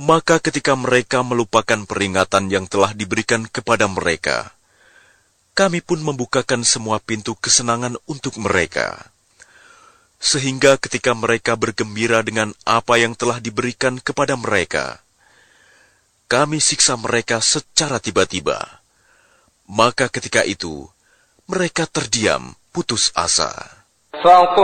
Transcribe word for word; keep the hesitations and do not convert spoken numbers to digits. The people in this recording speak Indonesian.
Maka ketika mereka melupakan peringatan yang telah diberikan kepada mereka, kami pun membukakan semua pintu kesenangan untuk mereka. Sehingga ketika mereka bergembira dengan apa yang telah diberikan kepada mereka, kami siksa mereka secara tiba-tiba. Maka ketika itu, mereka terdiam, putus asa.